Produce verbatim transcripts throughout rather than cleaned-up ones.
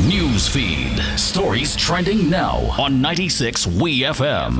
News feed. Stories trending now on ninety-six W E F M.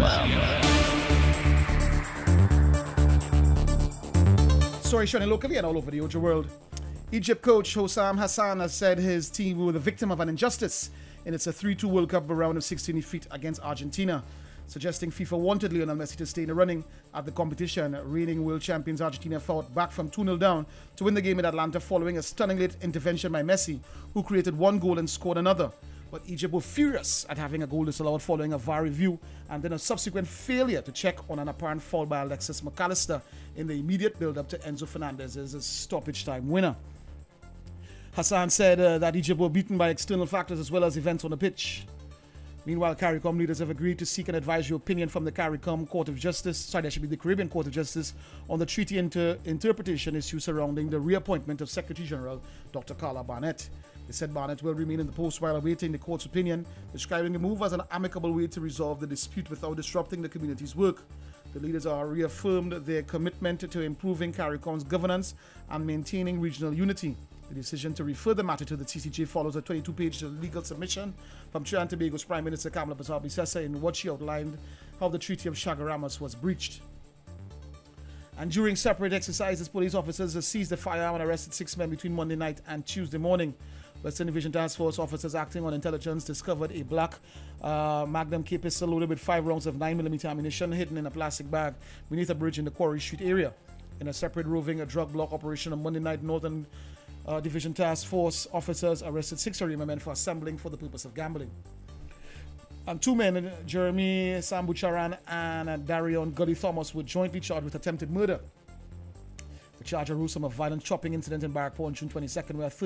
Stories trending locally and all over the Ojo world. Egypt coach Hossam Hassan has said his team were the victim of an injustice in its three two World Cup round of sixteen defeat against Argentina, suggesting FIFA wanted Lionel Messi to stay in the running at the competition. Reigning world champions Argentina fought back from two nil down to win the game in Atlanta following a stunning late intervention by Messi, who created one goal and scored another. But Egypt were furious at having a goal disallowed following a V A R review and then a subsequent failure to check on an apparent foul by Alexis McAllister in the immediate build-up to Enzo Fernandez's stoppage time winner. Hassan said uh, that Egypt were beaten by external factors as well as events on the pitch. Meanwhile, CARICOM leaders have agreed to seek an advisory opinion from the CARICOM Court of Justice, sorry, that should be the Caribbean Court of Justice, on the treaty inter- interpretation issue surrounding the reappointment of Secretary General Doctor Carla Barnett. They said Barnett will remain in the post while awaiting the court's opinion, describing the move as an amicable way to resolve the dispute without disrupting the community's work. The leaders are reaffirmed their commitment to improving CARICOM's governance and maintaining regional unity. The decision to refer the matter to the T C J follows a twenty-two page legal submission from Trinidad and Tobago's Prime Minister Kamala Barsabi-Sessa, in what she outlined how the Treaty of Chaguaramas was breached. And during separate exercises, police officers seized a firearm and arrested six men between Monday night and Tuesday morning. Western Division Task Force officers acting on intelligence discovered a black uh, Magnum K pistol loaded with five rounds of nine millimeter ammunition hidden in a plastic bag beneath a bridge in the Quarry Street area. In a separate roving a drug block operation on Monday night, Northern uh, Division Task Force officers arrested six Arima men for assembling for the purpose of gambling. And two men, Jeremy Sambucharan and uh, Darion Gully Thomas, were jointly charged with attempted murder. The charge arose from a violent chopping incident in Barrackpore on June twenty-second, where